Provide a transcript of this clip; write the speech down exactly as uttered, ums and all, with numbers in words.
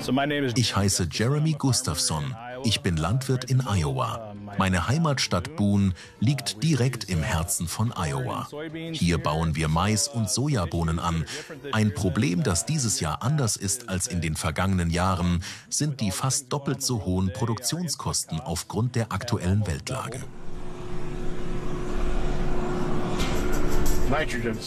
Ich heiße Jeremy Gustafson. Ich bin Landwirt in Iowa. Meine Heimatstadt Boone liegt direkt im Herzen von Iowa. Hier bauen wir Mais und Sojabohnen an. Ein Problem, das dieses Jahr anders ist als in den vergangenen Jahren, sind die fast doppelt so hohen Produktionskosten aufgrund der aktuellen Weltlage.